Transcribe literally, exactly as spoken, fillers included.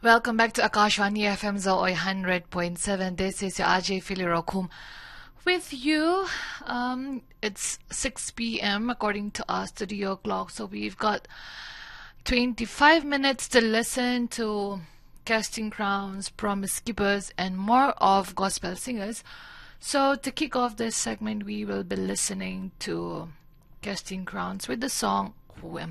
Welcome back to Akashwani F M Zoe one hundred point seven. This is your R J Filirokum with you. Um, it's six p m according to our studio clock. So we've got twenty-five minutes to listen to Casting Crowns, Promise Keepers, and more of gospel singers. So to kick off this segment, we will be listening to Casting Crowns with the song Who Am